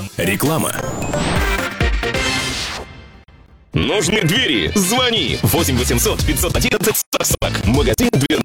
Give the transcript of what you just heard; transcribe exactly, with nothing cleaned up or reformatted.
Реклама. Нужны двери? Звони восемь восемьсот пятьсот одиннадцать сорок сорок. Магазин дверных